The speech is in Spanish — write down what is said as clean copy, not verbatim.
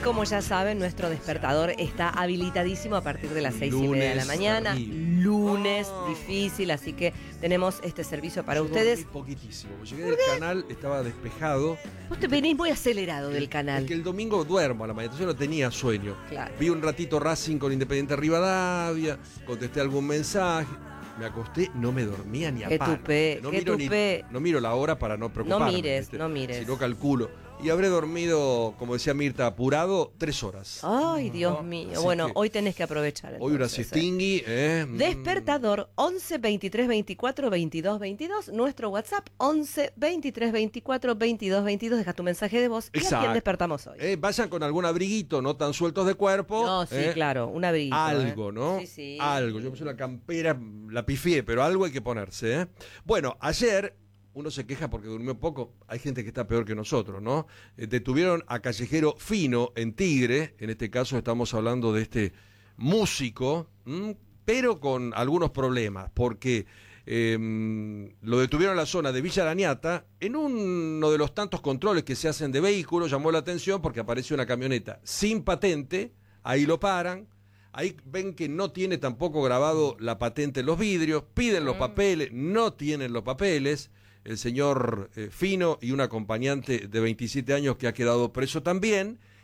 como ya saben, nuestro despertador está habilitadísimo a partir de las 6:30 de la mañana. Lunes, difícil, así que tenemos este servicio para ustedes. Poquitísimo. Llegué del canal, estaba despejado. Vos te venís muy acelerado del canal. Es que el domingo duermo a la mañana, entonces no tenía sueño. Claro. Vi un ratito Racing con Independiente Rivadavia, contesté algún mensaje. Me acosté, no me dormía ni a Qué palo. tupé, No qué miro tupé. no miro la hora para no preocuparme. No mires. Si no calculo. Y habré dormido, como decía Mirta, apurado, 3 horas. Ay, Dios mío. Así bueno, que hoy tenés que aprovechar. Hoy una entonces, siestingui, Despertador 11 23 24 22 22. Nuestro WhatsApp 11 23 24 22 22. Deja tu mensaje de voz. ¿Y a quién despertamos hoy? Vayan con algún abriguito, no tan sueltos de cuerpo. No, sí, claro, un abriguito. Algo, ¿no? Sí. Algo. Yo puse una campera, la pifié, pero algo hay que ponerse, ¿eh? Bueno, ayer uno se queja porque durmió poco. Hay gente que está peor que nosotros, ¿no? Detuvieron a Callejero Fino en Tigre. En este caso estamos hablando de este músico, pero con algunos problemas, porque lo detuvieron en la zona de Villa Arañata. En uno de los tantos controles que se hacen de vehículos, llamó la atención porque apareció una camioneta sin patente. Ahí lo paran. Ahí ven que no tiene tampoco grabado la patente en los vidrios. Piden los papeles, no tienen los papeles. El señor Fino y un acompañante de 27 años que ha quedado preso también.